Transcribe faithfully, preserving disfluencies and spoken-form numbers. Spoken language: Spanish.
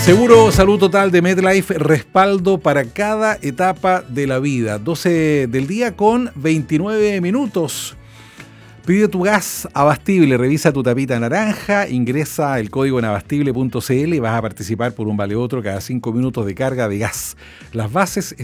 Seguro Salud Total de MedLife, respaldo para cada etapa de la vida. doce del día con veintinueve minutos. Pide tu gas Abastible, revisa tu tapita naranja, ingresa el código en abastible punto c l y vas a participar por un vale otro cada cinco minutos de carga de gas. Las bases están